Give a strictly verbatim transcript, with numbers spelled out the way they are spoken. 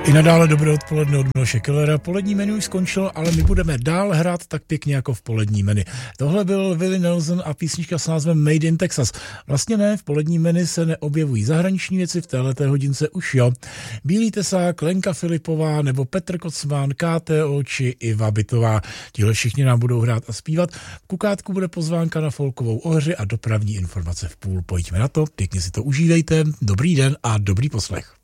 I nadále dobré odpoledne od Miloše Kellera. Polední menu už skončilo, ale my budeme dál hrát tak pěkně jako v polední menu. Tohle byl Willie Nelson a písnička s názvem Made in Texas. Vlastně ne, v polední menu se neobjevují zahraniční věci, v téhleté hodince už jo. Bílý Tesák, Lenka Filipová nebo Petr Kocman, K T O či Iva Bytová. Tihle všichni nám budou hrát a zpívat. V Kukátku bude pozvánka na folkovou ohři a dopravní informace v půl. Pojďme na to, pěkně si to užívejte. Dobrý den a dobrý poslech.